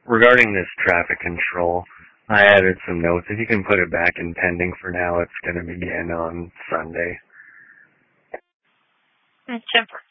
Regarding this traffic control, I added some notes. If you can put it back in pending for now, it's going to begin on Sunday. Sure.